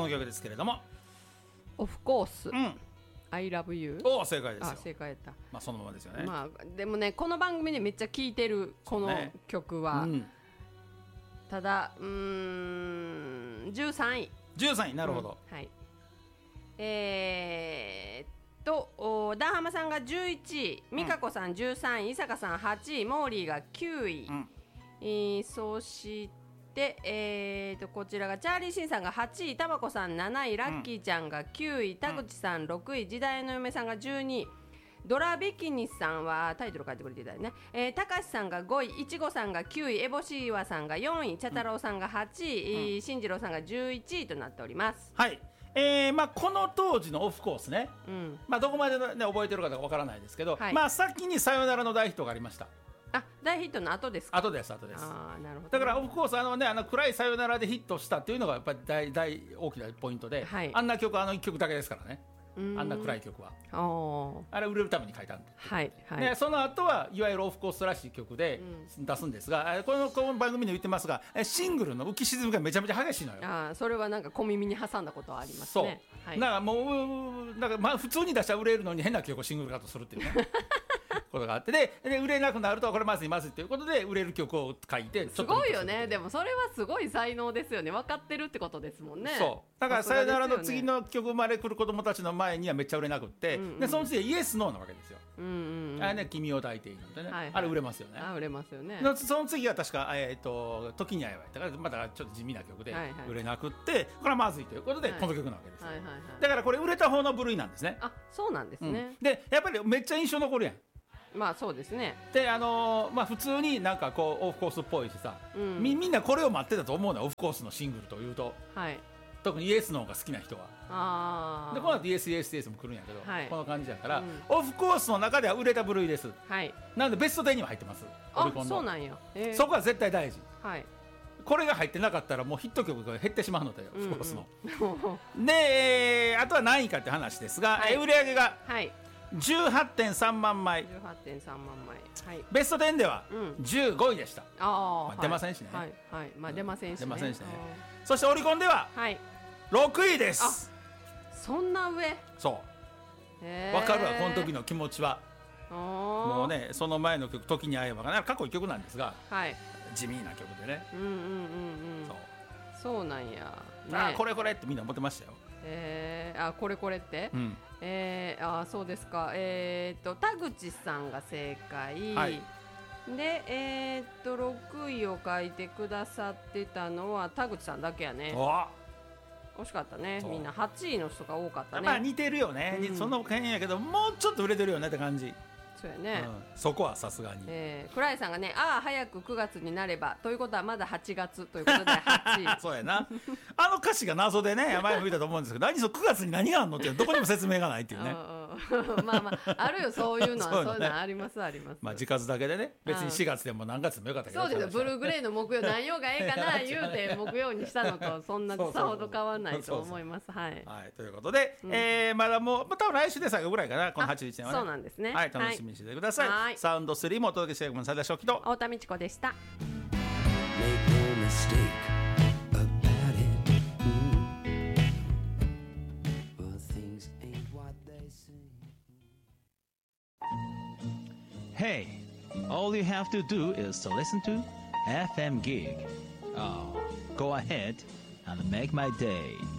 の曲ですけれども、 オフコース、 うん、 I love you。 お正解ですよ。 正解やった。 まあそのままですよね。 まあでもね、この番組でめっちゃ聴いてるこの曲は、ね、ただ13位。 13位、なるほど。 はい。ダーハマさんが11位、美香子さん13位、伊坂さん8位、モーリーが9位、そしてこちらがチャーリーシンさんが8位、タバコさん7位、ラッキーちゃんが9位、田口さん6位、時代の嫁さんが12位、ドラビキニさんはタイトル書いてくれていたよね。たかしさんが5位、いちごさんが9位、エボシーワさんが4位、茶太郎さんが8位、進次郎さんが11位となっております。 はい。まあ、この当時のオフコースね、まあ、どこまで、ね、覚えてるかわからないですけど、まあ、先にさよならの大ヒットがありました。 あ、大ヒットの後ですか。 後です。 あ、なるほど。 だからオフコース暗いさよならでヒットしたっていうのがやっぱり大大きなポイントで、はい、あんな曲1曲だけですからね。あんな暗い曲はあれ売れるために書いたんで、はいはい、でその後はいわゆるオフコースらしい曲で出すんですが、この番組で言ってますが、シングルの浮き沈みがめちゃめちゃ激しいのよ。 あ、それはなんか小耳に挟んだことはありますね。 そう、はい、だからもうなんかまあ普通に出したら売れるのに変な曲をシングルカットするっていうねことがあって、で売れなくなるとこれまずいまずいということで売れる曲を書いて、 すごいよね。でもそれはすごい才能ですよね。分かってるってことですもんね。 そうだからさよならの次の曲生まれくる子供たちの前にはめっちゃ売れなくって、でその次はイエスノーなわけですよ。あれね、君を抱いているのでね、はいはい、あれ売れますよね。 あ、売れますよね。 その次は確か時に会えばだからまたちょっと地味な曲で売れなくって、はいはい、これはまずいということでこの曲なわけですよ、はいはいはいはい、だからこれ売れた方の部類なんですね。 あ、そうなんですね、 でやっぱりめっちゃ印象残るやん。 まあそうですね。 でまあ、普通になんかこうオフコースっぽいしさ、みんなこれを待ってたと思うのよ、オフコースのシングルというと、はい、特にイエスの方が好きな人は。でこの後イエスイエスイエスも来るんやけど、はい、この感じやから、オフコースの中では売れた部類です、はい、なのでベスト10には入ってます。 あ、そうなんや、 そこは絶対大事、 はい、 これが入ってなかったらもうヒット曲が減ってしまうので、オフコースので、あとは何位かって話ですが、はい、売り上げが、はい、18.3 万枚、 18.3万枚、はい、 ベスト10では15位でした。 まあ、出ませんしね、 はいはい、まあ、出ませんしね、 そしてオリコンでは6位です。 そんな上。 そう、分かるわこの時の気持ちは。もうね、その前の曲「時に会えば」が過去1曲なんですが、はい、地味な曲でね、 そうなんや、 あ、これこれってみんな思ってましたよ。 あ、これこれって、あ、そうですか。田口さんが正解、はい、で6位を書いてくださってたのは田口さんだけやね。惜しかったね。みんな8位の人が多かったね。 まあ似てるよね、その辺やけどもうちょっと売れてるよねって感じ。 そうやね、 そこはさすがに。 倉井さんがね、ああ早く9月になればということはまだ8月ということで8位そうやなあの歌詞が謎でね、前も言ったと思うんですけど9月に何があるのってどこにも説明がないっていうねまあまああるよ、そういうのはそういうのありますあります。 まあ字数だけでね、別に4月でも何月でもよかったけど、 そうですよ、ブルーグレーの木曜何曜がええかな言うて木曜にしたのとそんなさほど変わらないと思います。はい、ということで、まだもう多分来週で最後ぐらいかな、この81年はね。そうなんですね、はい、楽しみにしてください。はい、サウンド3もお届けしていく佐田正樹と太田美智子でした。 Hey, all you have to do is to listen to FM Gig. Oh, go ahead and make my day.